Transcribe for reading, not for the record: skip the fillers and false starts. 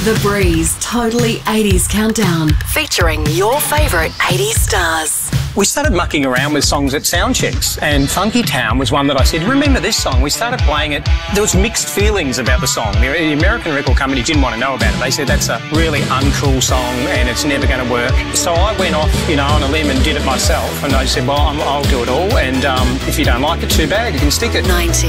The Breeze Totally 80s Countdown, featuring your favourite 80s stars. We started mucking around with songs at sound checks, and Funky Town was one that I said, remember this song? We started playing it. There was mixed feelings about the song. The American record company didn't want to know about it. They said that's a really uncool song and it's never going to work. So I went off, on a limb and did it myself. And I said, well, I'll do it all. And if you don't like it, too bad. You can stick it. 90.